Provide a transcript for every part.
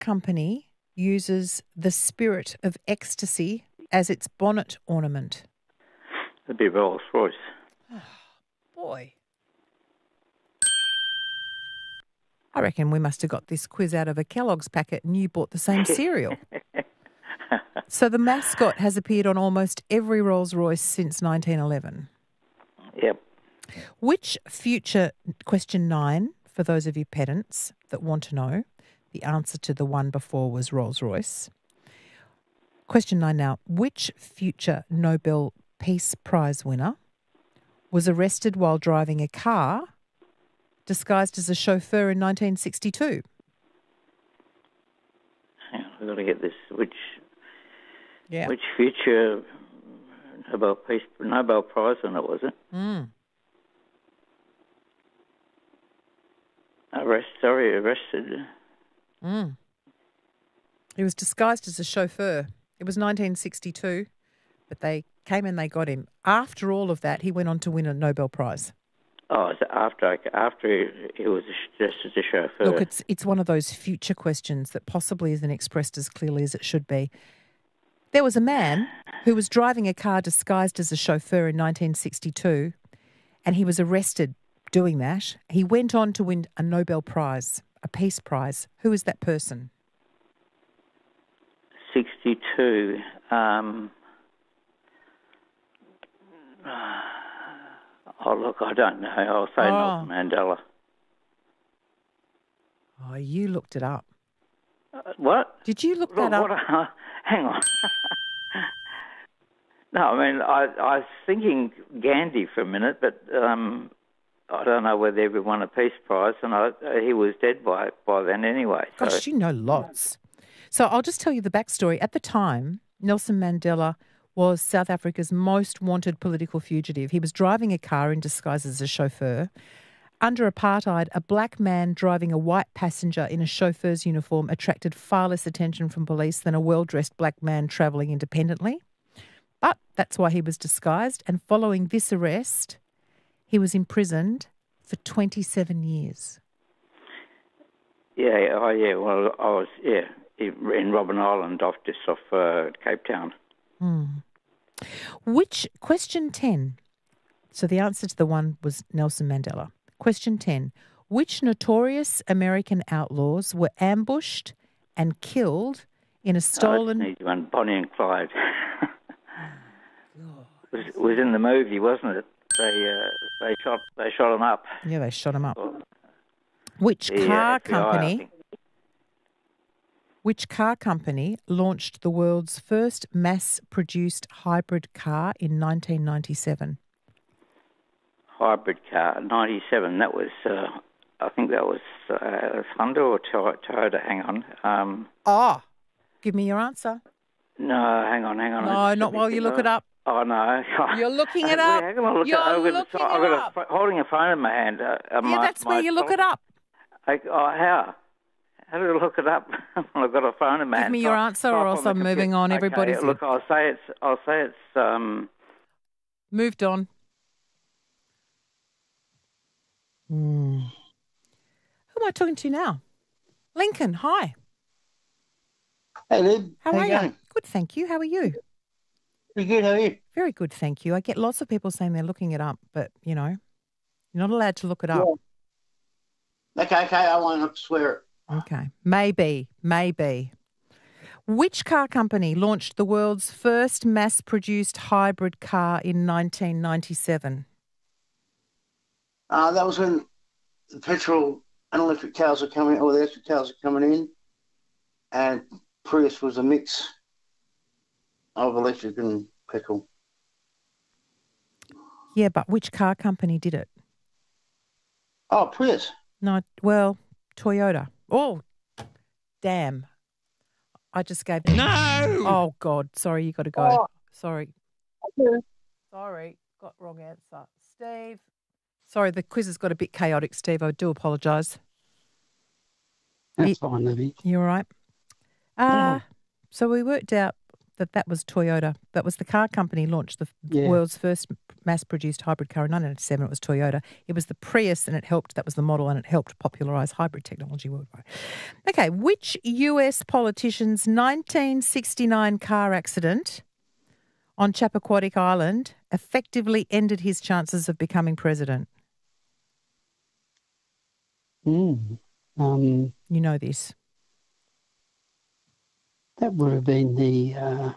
company uses the spirit of ecstasy as its bonnet ornament? It'd be Rolls-Royce. Boy. I reckon we must have got this quiz out of a Kellogg's packet and you bought the same cereal. So the mascot has appeared on almost every Rolls-Royce since 1911. Yep. Which future, question 9, for those of you pedants that want to know, the answer to the one before was Rolls-Royce. Question 9 now. Which future Nobel Peace Prize winner was arrested while driving a car disguised as a chauffeur in 1962? Hang on, I've got to get this. Which Yeah. Which future Nobel Prize winner was it? Arrested. He was disguised as a chauffeur. It was 1962, but they came and they got him. After all of that, he went on to win a Nobel Prize. Oh, so after he was just as a chauffeur. Look, it's one of those future questions that possibly isn't expressed as clearly as it should be. There was a man who was driving a car disguised as a chauffeur in 1962, and he was arrested doing that. He went on to win a Nobel Prize, a Peace Prize. Who is that person? 62. Oh, look, I don't know. I'll say Nelson Mandela. Oh, you looked it up. What? Did you look that up? Hang on. No, I mean, I was thinking Gandhi for a minute, but I don't know whether he won a Peace Prize, and he was dead by then anyway. So. Gosh, you know lots. So I'll just tell you the backstory. At the time, Nelson Mandela was South Africa's most wanted political fugitive. He was driving a car in disguise as a chauffeur. Under apartheid, a black man driving a white passenger in a chauffeur's uniform attracted far less attention from police than a well-dressed black man travelling independently. But that's why he was disguised. And following this arrest, he was imprisoned for 27 years. Yeah, well, I was, in Robben Island off Cape Town. Which, question 10, so the answer to the one was Nelson Mandela. Question 10, which notorious American outlaws were ambushed and killed in a stolen... That's an easy one, Bonnie and Clyde. It was in the movie, wasn't it? They shot him up. Yeah, they shot him up. Which car company launched the world's first mass-produced hybrid car in 1997? Hybrid car, 97. That was, I think that was Honda or Toyota. Hang on. Give me your answer. No, hang on. No, not while you look it up. Oh, no. You're looking it up. Hang on, I'm holding a phone in my hand. That's where you look it up. How? How do I look it up? I've got a phone in my hand. Give me your answer, or else I'm moving on. Everybody's look. I'll say it's. Moved on. Who am I talking to now? Lincoln. Hi. Hey, Lib. How are you? Going? Good, thank you. How are you? Pretty good. How are you? Very good, thank you. I get lots of people saying they're looking it up, but you're not allowed to look it up. Yeah. Okay. I won't swear it. Okay. Maybe. Which car company launched the world's first mass-produced hybrid car in 1997? That was when the petrol and electric cars were coming, or the electric cars were coming in, and Prius was a mix of electric and petrol. Yeah, but which car company did it? Oh, Prius. No, well, Toyota. Oh, damn. I just gave... No! Oh, God. Sorry, you got to go. Oh. Sorry. Okay. Sorry, got wrong answer. Steve. Sorry, the quiz has got a bit chaotic, Steve. I do apologise. That's fine, Libby. You all right? So we worked out that was Toyota. That was the car company launched the world's first mass-produced hybrid car in 1997. It was Toyota. It was the Prius, and that was the model, and it helped popularise hybrid technology worldwide. Okay, which US politician's 1969 car accident on Chappaquiddick Island effectively ended his chances of becoming president? You know this. That would have been the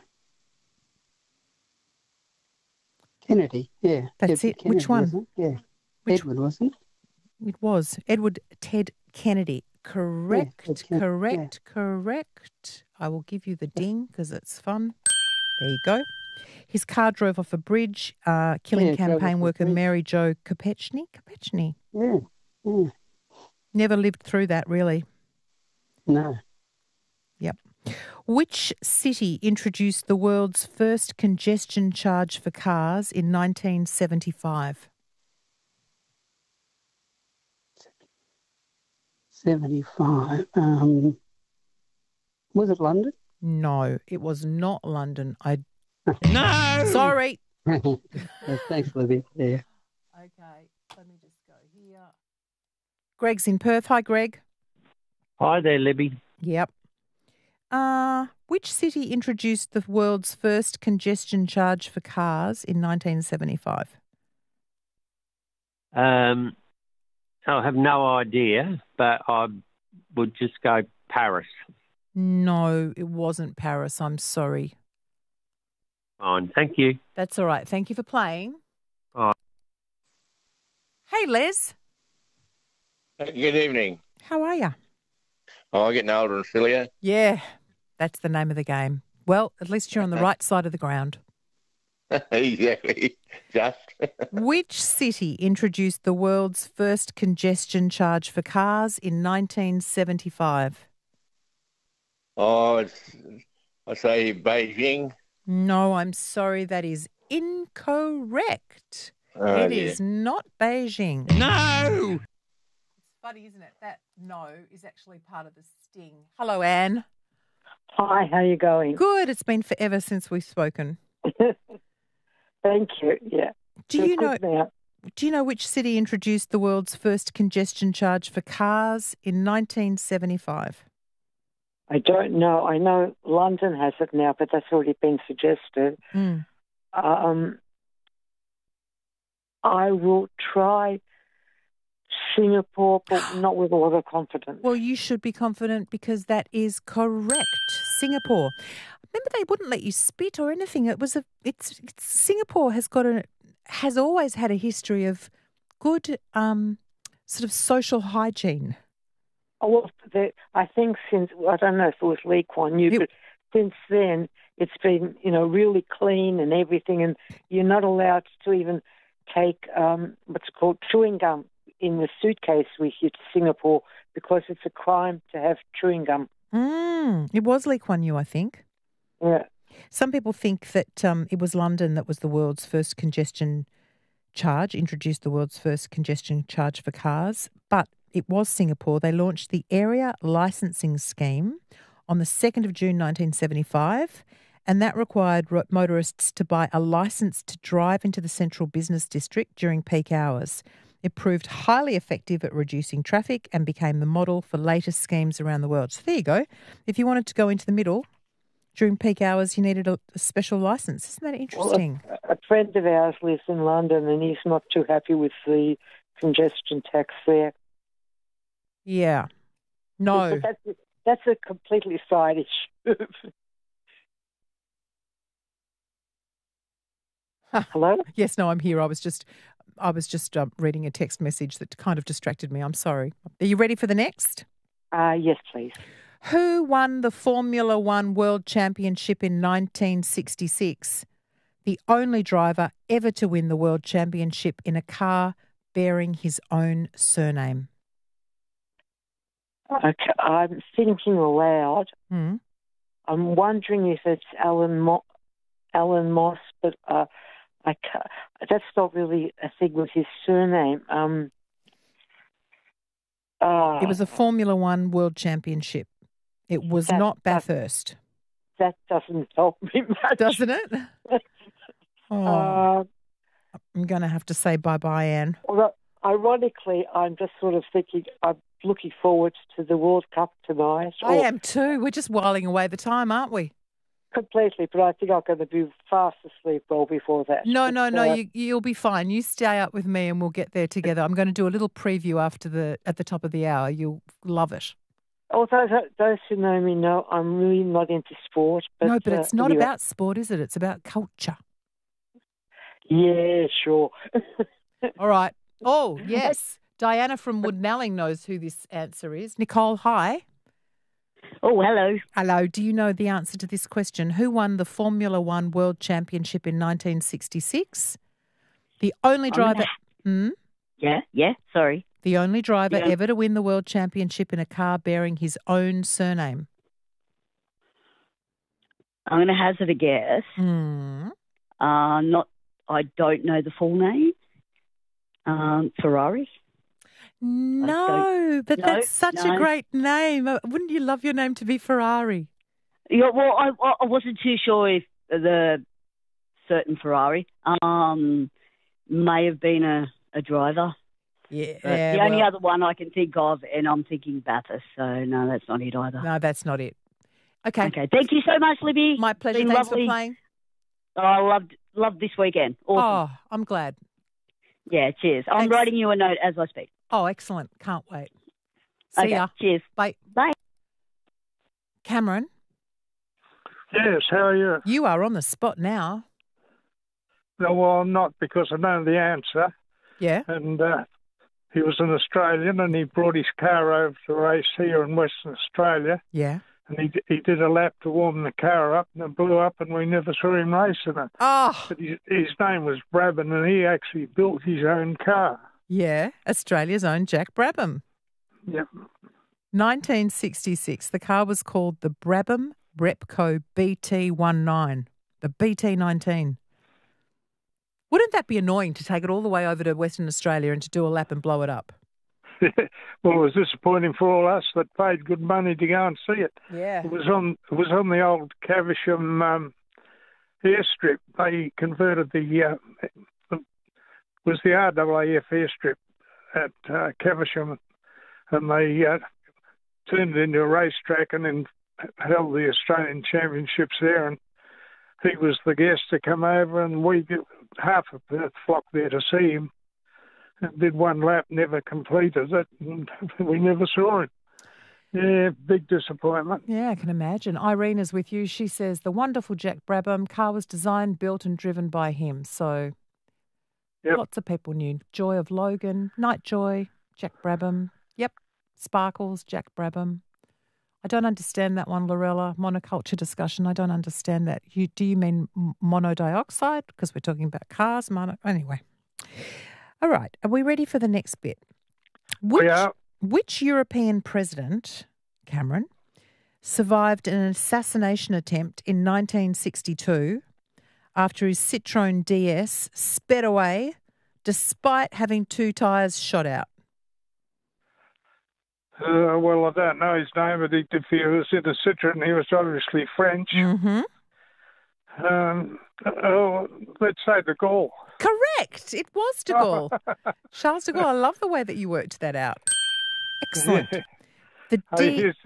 Kennedy, yeah. That's it. Kennedy, which one? Yeah. Edward, wasn't it? It was. Edward Ted Kennedy. Correct, Yeah, correct. I will give you the ding because it's fun. There you go. His car drove off a bridge, killing campaign worker Mary Jo Kopechne. Yeah. Never lived through that, really. No. Yep. Which city introduced the world's first congestion charge for cars in 1975? 75. Was it London? No, it was not London. No! Sorry. Thanks, Libby. Yeah. Okay, let me just go here. Greg's in Perth. Hi, Greg. Hi there, Libby. Yep. Which city introduced the world's first congestion charge for cars in 1975? I have no idea, but I would just go Paris. No, it wasn't Paris. I'm sorry. Fine, thank you. That's all right. Thank you for playing. Bye. Hey, Les. Good evening. How are you? Oh, I'm getting older and sillier. Yeah, that's the name of the game. Well, at least you're on the right side of the ground. Exactly. Just. Which city introduced the world's first congestion charge for cars in 1975? Oh, I say Beijing. No, I'm sorry. That is incorrect. Oh, it is not Beijing. No! It's funny, isn't it? That no is actually part of the sting. Hello, Anne. Hi, how are you going? Good. It's been forever since we've spoken. Thank you. Yeah. Do you know which city introduced the world's first congestion charge for cars in 1975? I don't know. I know London has it now, but that's already been suggested. I will try Singapore, but not with a lot of confidence. Well, you should be confident because that is correct. Singapore. Remember, they wouldn't let you spit or anything. Singapore has always had a history of good sort of social hygiene. Oh, well, I think since, I don't know if it was Lee Kuan Yew, but since then it's been, really clean and everything, and you're not allowed to even take what's called chewing gum in the suitcase with you to Singapore because it's a crime to have chewing gum. It was Lee Kuan Yew, I think. Yeah. Some people think that it was London that was the world's first congestion charge, introduced the world's first congestion charge for cars, but it was Singapore. They launched the Area Licensing Scheme on the 2nd of June 1975, and that required motorists to buy a licence to drive into the central business district during peak hours. It proved highly effective at reducing traffic and became the model for later schemes around the world. So there you go. If you wanted to go into the middle during peak hours, you needed a special licence. Isn't that interesting? Well, a friend of ours lives in London and he's not too happy with the congestion tax there. Yeah. No. But that's a completely side issue. Hello? Yes, no, I'm here. I was just reading a text message that kind of distracted me. I'm sorry. Are you ready for the next? Yes, please. Who won the Formula One World Championship in 1966? The only driver ever to win the World Championship in a car bearing his own surname. Okay, I'm thinking aloud. Mm. I'm wondering if it's Alan Moss, but that's not really a thing with his surname. It was a Formula One World Championship. It was not Bathurst. that doesn't help me much. Doesn't it? Oh, I'm going to have to say bye-bye, Anne. Although, ironically, I'm just sort of thinking I'm looking forward to the World Cup tonight. I am too. We're just whiling away the time, aren't we? Completely, but I think I'm going to be fast asleep well before that. No, you'll be fine. You stay up with me and we'll get there together. I'm going to do a little preview at the top of the hour. You'll love it. Although those who know me know I'm really not into sport. But, no, but it's not anyway. about sport, is it? It's about culture. Yeah, sure. All right. Oh, yes. Diana from Woodnalling knows who this answer is. Nicole, hi. Oh, hello. Hello. Do you know the answer to this question? Who won the Formula One World Championship in 1966? The only driver... Yeah, sorry. The only driver ever to win the World Championship in a car bearing his own surname. I'm going to hazard a guess. I don't know the full name. Ferrari? No, but that's such a great name. Wouldn't you love your name to be Ferrari? Yeah, well, I wasn't too sure if the certain Ferrari may have been a driver. Yeah. The only other one I can think of, and I'm thinking Bathurst, so no, that's not it either. No, that's not it. Okay. Thank you so much, Libby. My pleasure. Been Thanks lovely. for playing. Oh, I loved this weekend. Awesome. Oh, I'm glad. Yeah, cheers. I'm Thanks. writing you a note as I speak. Oh, excellent. Can't wait. See ya. Cheers. Bye. Bye. Cameron? Yes, how are you? You are on the spot now. No, well, I'm not, because I know the answer. Yeah. And he was an Australian, and he brought his car over to race here in Western Australia. Yeah. And he did a lap to warm the car up, and it blew up, and we never saw him racing it. Oh. But his name was Brabham, and he actually built his own car. Yeah, Australia's own Jack Brabham. Yep. 1966. The car was called the Brabham Repco BT19, the BT19. Wouldn't that be annoying to take it all the way over to Western Australia and to do a lap and blow it up? Well, it was disappointing for all us that paid good money to go and see it. Yeah. It was on the old Caversham airstrip. They converted was the RAAF airstrip at Caversham, and they turned it into a racetrack and then held the Australian Championships there. And he was the guest to come over, and we half of Perth flocked there to see him. And did one lap, never completed it, and we never saw him. Yeah, big disappointment. Yeah, I can imagine. Irene is with you. She says the wonderful Jack Brabham car was designed, built and driven by him. So lots of people knew. Joy of Logan, Night Joy, Jack Brabham. Yep, Sparkles, Jack Brabham. I don't understand that one, Lorella. Monoculture discussion. I don't understand that. Do you mean monodioxide? Because we're talking about cars. Anyway. All right. Are we ready for the next bit? Which European president, Cameron, survived an assassination attempt in 1962 after his Citroën DS sped away despite having 2 tyres shot out? Well, I don't know his name, but if he was in a Citroën, he was obviously French. Mm-hmm. Let's say de Gaulle. Correct. It was de Gaulle. Charles de Gaulle. I love the way that you worked that out. Excellent. His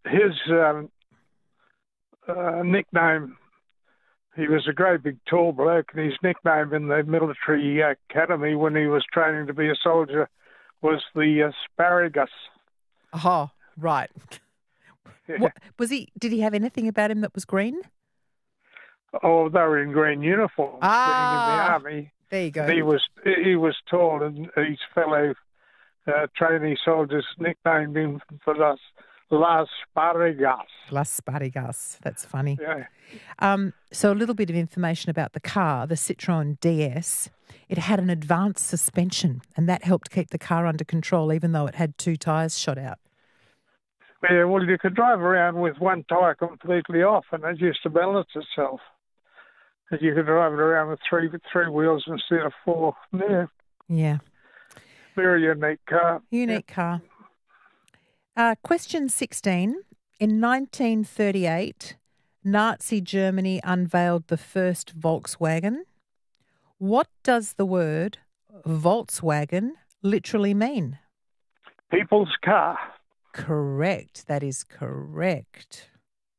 nickname, he was a great big tall bloke, and his nickname in the military academy when he was training to be a soldier was the asparagus. Oh, right. What, did he have anything about him that was green? Oh, they were in green uniforms, being in the army. There you go. He was tall, and his fellow trainee soldiers nicknamed him for Las Sparigas. Las Sparigas. That's funny. Yeah. So a little bit of information about the car, the Citroën DS. It had an advanced suspension, and that helped keep the car under control, even though it had 2 tyres shot out. Yeah, well, you could drive around with 1 tyre completely off, and it used to balance itself. And you could drive it around with three wheels instead of 4. Yeah. Very unique car. Unique car. Question 16. In 1938, Nazi Germany unveiled the first Volkswagen. What does the word Volkswagen literally mean? People's car. Correct. That is correct.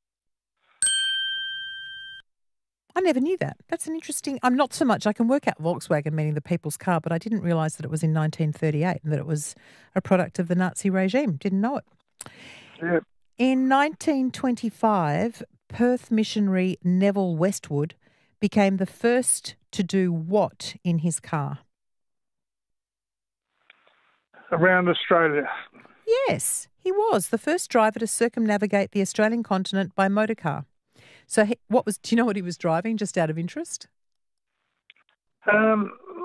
I never knew that. That's an interesting... I'm not so much... I can work out Volkswagen meaning the people's car, but I didn't realise that it was in 1938 and that it was a product of the Nazi regime. Didn't know it. Yeah. In 1925, Perth missionary Neville Westwood became the first to do what in his car? Around Australia. Yes, he was the first driver to circumnavigate the Australian continent by motorcar. So do you know what he was driving, just out of interest? No.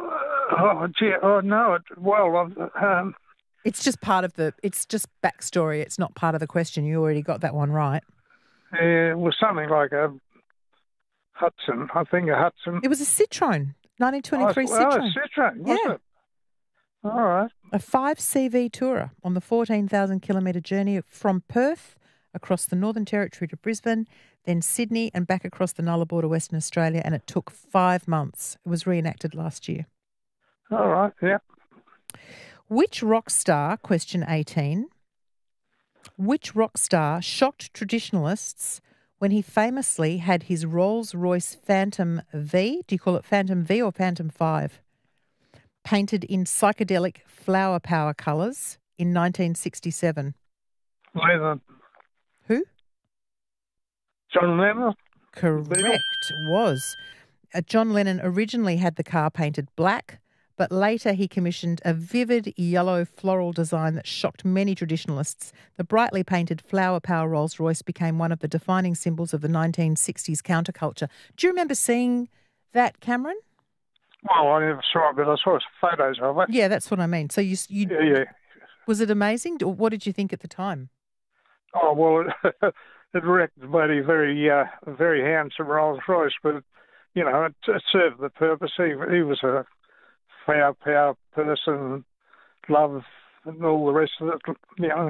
It's just it's just backstory. It's not part of the question. You already got that one right. It was something like a Hudson. I think a Hudson. It was a Citroen, 1923 Citroen. Oh, Citroen, was it? All right. A 5CV tourer on the 14,000 kilometre journey from Perth across the Northern Territory to Brisbane, then Sydney and back across the Nullarbor to Western Australia, and it took 5 months. It was reenacted last year. All right, yeah. Which rock star, question 18, which rock star shocked traditionalists when he famously had his Rolls-Royce Phantom V, do you call it Phantom V or Phantom 5, painted in psychedelic flower power colours in 1967? Lennon. Who? John Lennon. Correct, was. John Lennon originally had the car painted black, but later he commissioned a vivid yellow floral design that shocked many traditionalists. The brightly painted flower power Rolls-Royce became one of the defining symbols of the 1960s counterculture. Do you remember seeing that, Cameron? Well, I never saw it, but I saw photos of it. Yeah, that's what I mean. So you Yeah. Was it amazing? What did you think at the time? Oh, well, it wrecked a very handsome Rolls-Royce, but, it served the purpose. He was a flower power person, love, and all the rest of it, Yeah,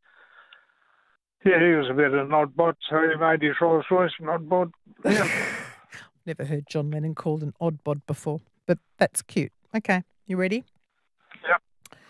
he was a bit of an oddbod, so he made his Rolls-Royce an oddbod. Yeah. Never heard John Lennon called an oddbod before, but that's cute. Okay, you ready? Yep.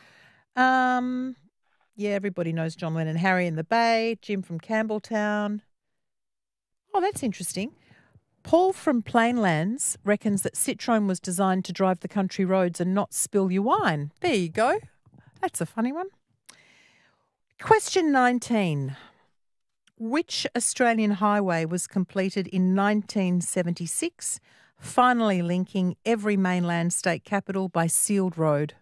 Yeah, everybody knows John Lennon. Harry in the Bay, Jim from Campbelltown. Oh, that's interesting. Paul from Plainlands reckons that Citroen was designed to drive the country roads and not spill your wine. There you go. That's a funny one. Question 19. Which Australian highway was completed in 1976, finally linking every mainland state capital by sealed road?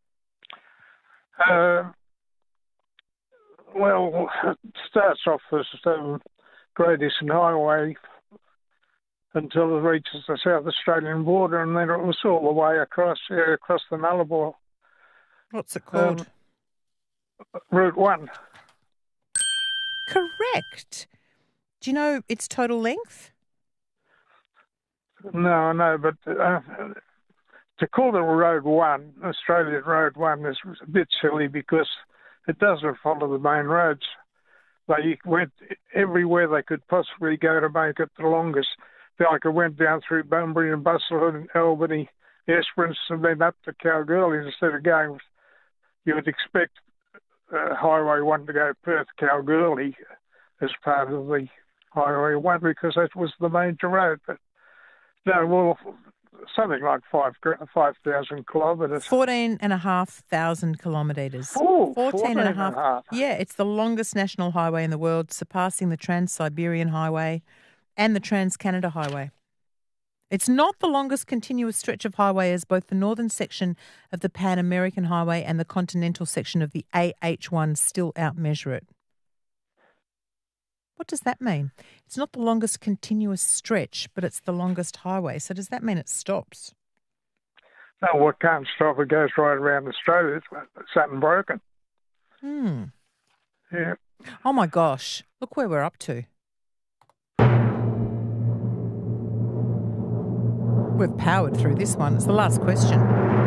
Well, it starts off as Great Eastern Highway until it reaches the South Australian border, and then it was all the way across the Nullarbor. What's it called? Route 1. Correct. Do you know its total length? No, but to call it Road 1, Australian Road 1, is a bit silly because it doesn't follow the main roads. They went everywhere they could possibly go to make it the longest. Like it went down through Bunbury and Busselton, Albany, Esperance, and then up to Kalgoorlie instead of going. You would expect Highway 1 to go Perth-Kalgoorlie as part of the Highway 1 because that was the major road. But no, well, something like 5,000 kilometres. 14,500 kilometres. Oh, 14.5. Yeah, it's the longest national highway in the world, surpassing the Trans-Siberian Highway and the Trans-Canada Highway. It's not the longest continuous stretch of highway as both the northern section of the Pan-American Highway and the continental section of the AH1 still outmeasure it. What does that mean? It's not the longest continuous stretch, but it's the longest highway. So does that mean it stops? No, it can't stop. It goes right around Australia. It's unbroken. Yeah. Oh, my gosh. Look where we're up to. We've powered through this one. It's the last question.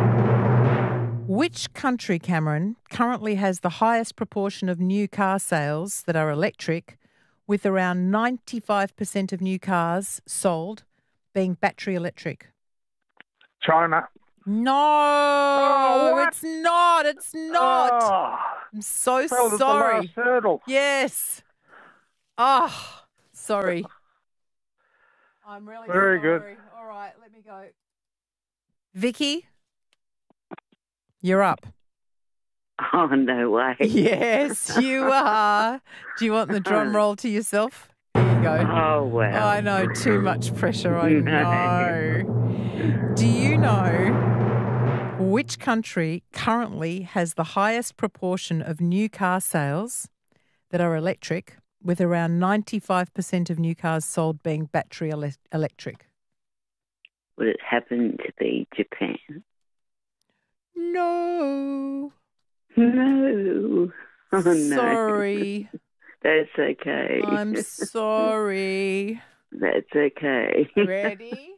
Which country, Cameron, currently has the highest proportion of new car sales that are electric with around 95% of new cars sold being battery electric? China. No, what? it's not. It's not. Oh, I'm so that was the sorry. last hurdle. Yes. Oh, sorry. I'm really Very sorry. good. All right, let me go. Vicky, you're up. Oh, no way. Yes, you are. Do you want the drum roll to yourself? Here you go. Oh, wow. I know, too much pressure, I know. Do you know which country currently has the highest proportion of new car sales that are electric, with around 95% of new cars sold being battery electric? Would it happen to be Japan? No. No. Oh, no. Sorry. That's okay. I'm sorry. That's okay. Ready?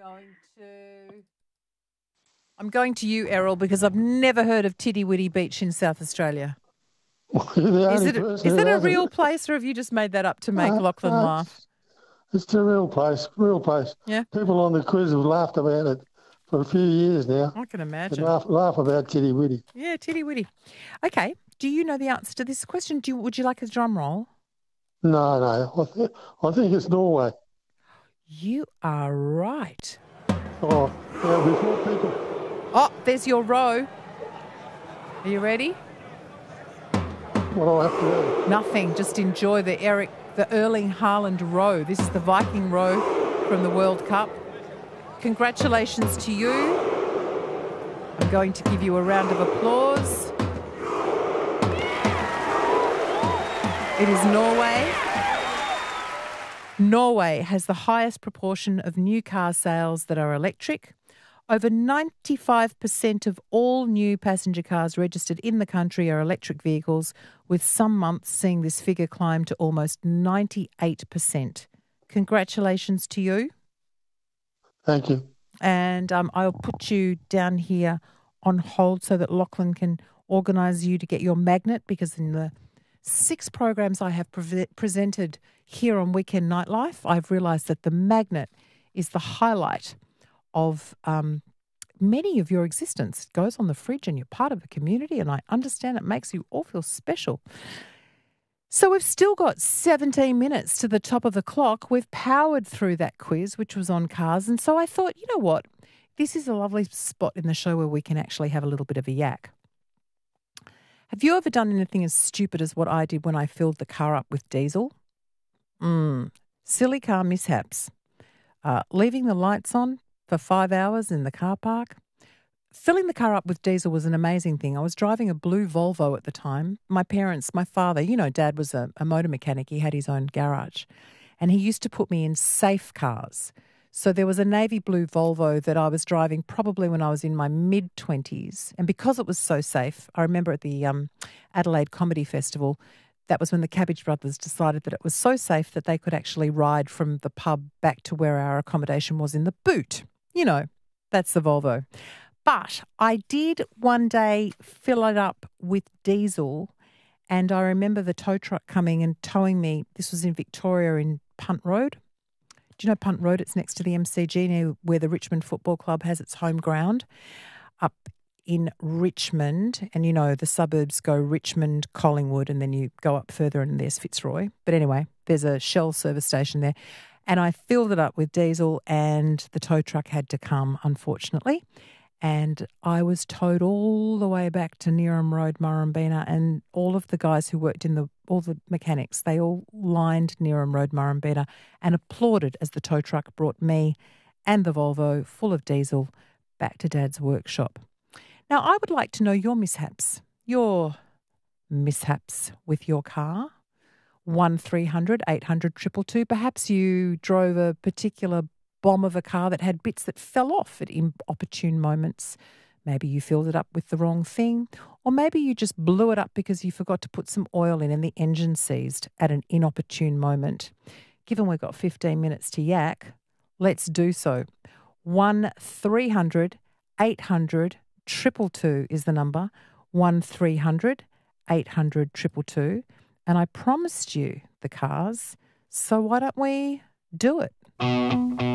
I'm going to you, Errol, because I've never heard of Tiddy Beach in South Australia. Is it a real place, or have you just made that up to make Lachlan laugh? It's a real place, Yeah. People on the quiz have laughed about it for a few years now. I can imagine. Laugh about Tiddy Witty. Yeah, Tiddy Witty. Okay. Do you know the answer to this question? Would you like a drum roll? No. I think it's Norway. You are right. Oh, yeah, before people... Oh, there's your row. Are you ready? What do I have to do? Nothing. Just enjoy the Erling Haaland row. This is the Viking row from the World Cup. Congratulations to you. I'm going to give you a round of applause. It is Norway. Norway has the highest proportion of new car sales that are electric. Over 95% of all new passenger cars registered in the country are electric vehicles, with some months seeing this figure climb to almost 98%. Congratulations to you. Thank you. And I'll put you down here on hold so that Lachlan can organise you to get your magnet, because in the 6 programs I have presented here on Weekend Nightlife, I've realised that the magnet is the highlight of many of your existence. It goes on the fridge and you're part of a community, and I understand it makes you all feel special. So we've still got 17 minutes to the top of the clock. We've powered through that quiz, which was on cars, and so I thought, you know what, this is a lovely spot in the show where we can actually have a little bit of a yak. Have you ever done anything as stupid as what I did when I filled the car up with diesel? Silly car mishaps. Leaving the lights on for 5 hours in the car park. Filling the car up with diesel was an amazing thing. I was driving a blue Volvo at the time. My father, Dad was a motor mechanic. He had his own garage. And he used to put me in safe cars. So there was a navy blue Volvo that I was driving probably when I was in my mid-20s. And because it was so safe, I remember at the Adelaide Comedy Festival, that was when the Cabbage Brothers decided that it was so safe that they could actually ride from the pub back to where our accommodation was in the boot. That's the Volvo. But I did one day fill it up with diesel, and I remember the tow truck coming and towing me. This was in Victoria in Punt Road. Do you know Punt Road? It's next to the MCG, near where the Richmond Football Club has its home ground, up in Richmond. And, the suburbs go Richmond, Collingwood, and then you go up further and there's Fitzroy. But anyway, there's a Shell service station there. And I filled it up with diesel, and the tow truck had to come, unfortunately. And I was towed all the way back to Neerim Road, Murrumbina, and all of the guys who worked all the mechanics, they all lined Neerim Road, Murrumbina, and applauded as the tow truck brought me and the Volvo full of diesel back to Dad's workshop. Now, I would like to know your mishaps with your car. 1300 800 222. Perhaps you drove a particular bomb of a car that had bits that fell off at inopportune moments. Maybe you filled it up with the wrong thing, or maybe you just blew it up because you forgot to put some oil in and the engine seized at an inopportune moment. Given we've got 15 minutes to yak, let's do so. 1300 800 222 is the number. 1300 800 222. And I promised you the cars. So why don't we do it?